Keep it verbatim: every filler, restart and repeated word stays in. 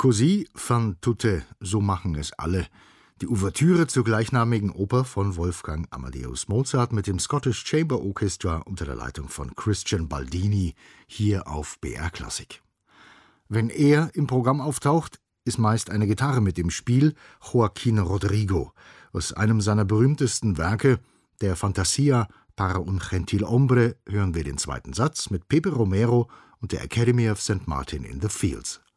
Così fan tutte, so machen es alle. Die Ouvertüre zur gleichnamigen Oper von Wolfgang Amadeus Mozart mit dem Scottish Chamber Orchestra unter der Leitung von Christian Baldini, hier auf B R Klassik. Wenn er im Programm auftaucht, ist meist eine Gitarre mit im Spiel, Joaquín Rodrigo, aus einem seiner berühmtesten Werke, der Fantasia para un gentil hombre, hören wir den zweiten Satz mit Pepe Romero und der Academy of Saint Martin in the Fields.